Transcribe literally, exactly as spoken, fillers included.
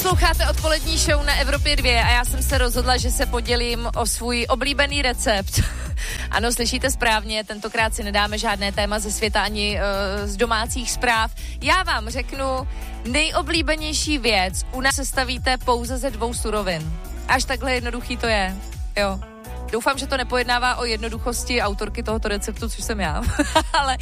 Posloucháte odpolední show na Evropě dva a já jsem se rozhodla, že se podělím o svůj oblíbený recept. Ano, slyšíte správně, tentokrát si nedáme žádné téma ze světa ani uh, z domácích zpráv. Já vám řeknu nejoblíbenější věc. U nás sestavíte pouze ze dvou surovin. Až takhle jednoduchý to je. Jo. Doufám, že to nepojednává o jednoduchosti autorky tohoto receptu, což jsem já. Ale